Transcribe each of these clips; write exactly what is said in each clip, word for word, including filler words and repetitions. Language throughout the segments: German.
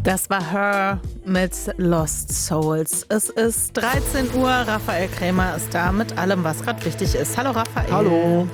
Das war Her mit Lost Souls. Es ist dreizehn Uhr, Raphael Krämer ist da mit allem, was gerade wichtig ist. Hallo Raphael. Hallo.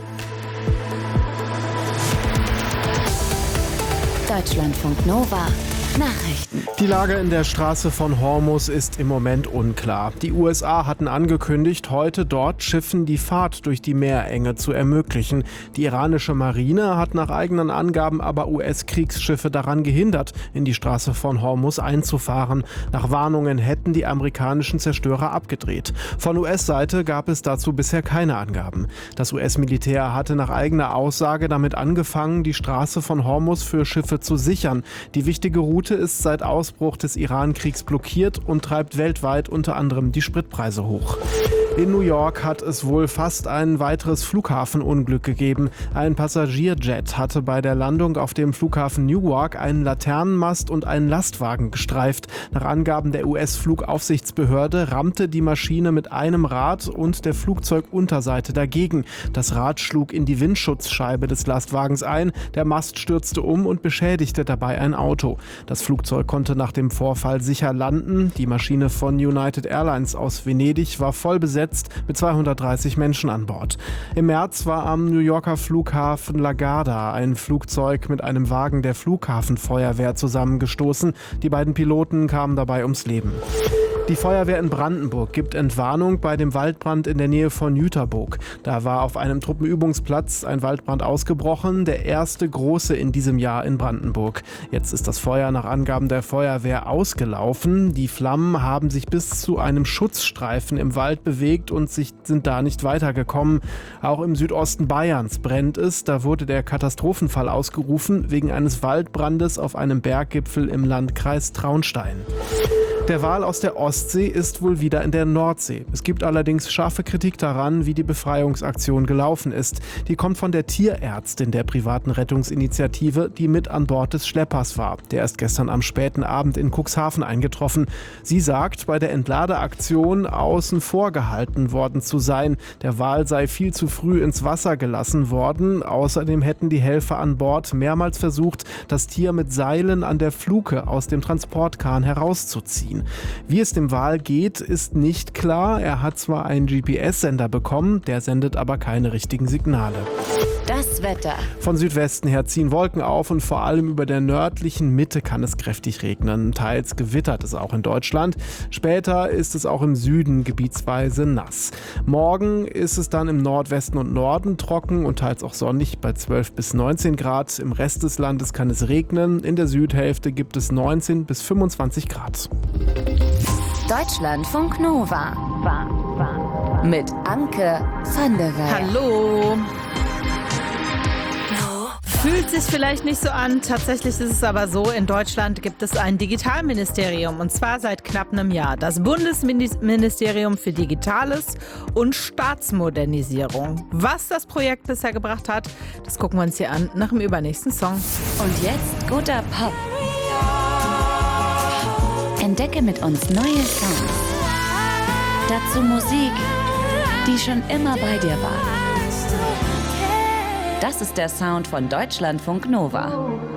Deutschlandfunk Nova. Nachrichten. Die Lage in der Straße von Hormuz ist im Moment unklar. Die U S A hatten angekündigt, heute dort Schiffen die Fahrt durch die Meerenge zu ermöglichen. Die iranische Marine hat nach eigenen Angaben aber U S-Kriegsschiffe daran gehindert, in die Straße von Hormuz einzufahren. Nach Warnungen hätten die amerikanischen Zerstörer abgedreht. Von U S-Seite gab es dazu bisher keine Angaben. Das U S-Militär hatte nach eigener Aussage damit angefangen, die Straße von Hormuz für Schiffe zu sichern. Die wichtige Route ist seit Ausbruch des Iran-Kriegs blockiert und treibt weltweit unter anderem die Spritpreise hoch. In New York hat es wohl fast ein weiteres Flughafenunglück gegeben. Ein Passagierjet hatte bei der Landung auf dem Flughafen Newark einen Laternenmast und einen Lastwagen gestreift. Nach Angaben der U S-Flugaufsichtsbehörde rammte die Maschine mit einem Rad und der Flugzeugunterseite dagegen. Das Rad schlug in die Windschutzscheibe des Lastwagens ein, der Mast stürzte um und beschädigte dabei ein Auto. Das Flugzeug konnte nach dem Vorfall sicher landen. Die Maschine von United Airlines aus Venedig war voll besetzt mit zweihundertdreißig Menschen an Bord. Im März war am New Yorker Flughafen LaGuardia ein Flugzeug mit einem Wagen der Flughafenfeuerwehr zusammengestoßen. Die beiden Piloten kamen dabei ums Leben. Die Feuerwehr in Brandenburg gibt Entwarnung bei dem Waldbrand in der Nähe von Jüterboog. Da war auf einem Truppenübungsplatz ein Waldbrand ausgebrochen, der erste große in diesem Jahr in Brandenburg. Jetzt ist das Feuer nach Angaben der Feuerwehr ausgelaufen. Die Flammen haben sich bis zu einem Schutzstreifen im Wald bewegt und sich sind da nicht weitergekommen. Auch im Südosten Bayerns brennt es. Da wurde der Katastrophenfall ausgerufen wegen eines Waldbrandes auf einem Berggipfel im Landkreis Traunstein. Der Wal aus der Ostsee ist wohl wieder in der Nordsee. Es gibt allerdings scharfe Kritik daran, wie die Befreiungsaktion gelaufen ist. Die kommt von der Tierärztin der privaten Rettungsinitiative, die mit an Bord des Schleppers war. Der ist gestern am späten Abend in Cuxhaven eingetroffen. Sie sagt, bei der Entladeaktion außen vor gehalten worden zu sein. Der Wal sei viel zu früh ins Wasser gelassen worden. Außerdem hätten die Helfer an Bord mehrmals versucht, das Tier mit Seilen an der Fluke aus dem Transportkahn herauszuziehen. Wie es dem Wal geht, ist nicht klar. Er hat zwar einen G P S-Sender bekommen, der sendet aber keine richtigen Signale. Das Wetter. Von Südwesten her ziehen Wolken auf und vor allem über der nördlichen Mitte kann es kräftig regnen. Teils gewittert es auch in Deutschland. Später ist es auch im Süden gebietsweise nass. Morgen ist es dann im Nordwesten und Norden trocken und teils auch sonnig bei zwölf bis neunzehn Grad. Im Rest des Landes kann es regnen. In der Südhälfte gibt es neunzehn bis fünfundzwanzig Grad. Deutschlandfunk Nova. Mit Anke van der Werf. Hallo. Fühlt sich vielleicht nicht so an, tatsächlich ist es aber so, in Deutschland gibt es ein Digitalministerium und zwar seit knapp einem Jahr. Das Bundesministerium für Digitales und Staatsmodernisierung. Was das Projekt bisher gebracht hat, das gucken wir uns hier an nach dem übernächsten Song. Und jetzt guter Pop. Entdecke mit uns neue Songs. Dazu Musik, die schon immer bei dir war. Das ist der Sound von Deutschlandfunk Nova.